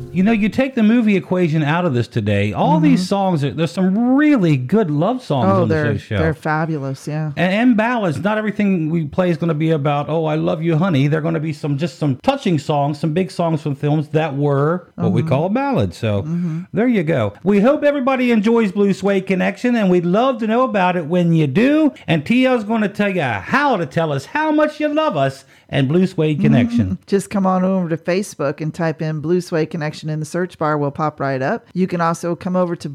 You know, you take the movie equation out of this today, all these songs, there's some really good love songs on the show. They're fabulous, yeah. And ballads. Not everything we play is going to be about, oh, I love you, honey. They're going to be some touching songs, some big songs from films that were what we call ballads. So there you go. We hope everybody enjoys Blue Suede Connection, and we'd love to know about it when you do. And Tia's going to tell you how to tell us how much you love us and Blue Suede Connection. Just come on over to Facebook and type in Blue Suede Connection in the search bar. We'll pop right up. You can also come over to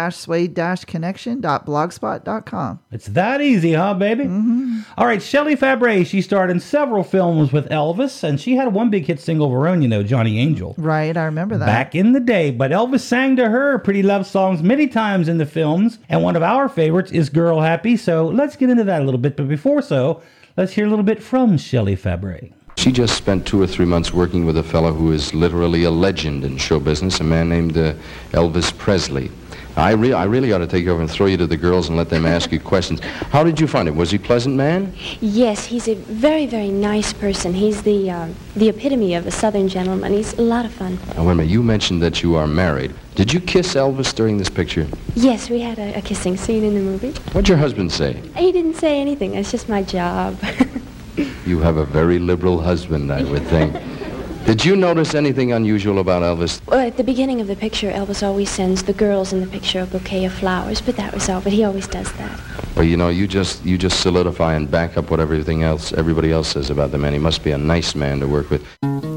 blue-suede-connection.blogspot.com. It's that easy, huh, baby? All right, Shelley Fabre, she starred in several films with Elvis, and she had one big hit single of her own, you know, Johnny Angel. Right, I remember that. Back in the day, but Elvis sang to her pretty love songs many times in the films, and one of our favorites is Girl Happy, so let's get into that a little bit. But before so, let's hear a little bit from Shelley Fabre. She just spent 2 or 3 months working with a fellow who is literally a legend in show business, a man named Elvis Presley. I really ought to take you over and throw you to the girls and let them ask you questions. How did you find him? Was he a pleasant man? Yes, he's a very, very nice person. He's the epitome of a Southern gentleman. He's a lot of fun. Now, wait a minute. You mentioned that you are married. Did you kiss Elvis during this picture? Yes, we had a kissing scene in the movie. What'd your husband say? He didn't say anything. It's just my job. You have a very liberal husband, I would think. Did you notice anything unusual about Elvis? Well, at the beginning of the picture, Elvis always sends the girls in the picture a bouquet of flowers, but that was all. But he always does that. Well, you know, you just solidify and back up what everybody else says about the man. He must be a nice man to work with.